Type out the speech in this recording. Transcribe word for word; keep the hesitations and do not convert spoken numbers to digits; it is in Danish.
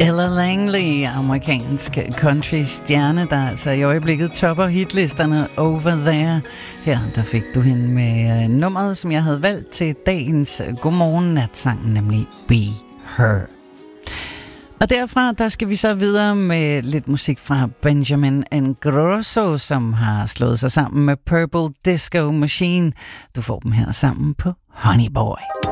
Ella Langley, amerikansk country-stjerne, der altså i øjeblikket topper hitlisterne Over There. Her der fik du hende med nummeret, som jeg havde valgt til dagens Godmorgen Natsang, nemlig Be Her. Og derfra, der skal vi så videre med lidt musik fra Benjamin Ingrosso, som har slået sig sammen med Purple Disco Machine. Du får dem her sammen på Honey Boy.